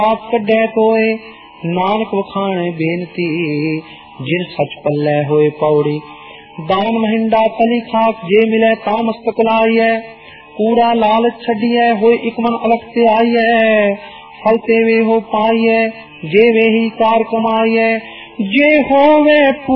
आप कढे कोय नानक वखाणे बेनती जिन सच पल्ले होए पौड़ी। दान महिंडा तली खाक जे मिले तामस्तक लाइए कूड़ा लालच छड़िए होए इकमन अलग से आइए फल ते वे हो पाइए जे वे ही कार कमाइए जे होवे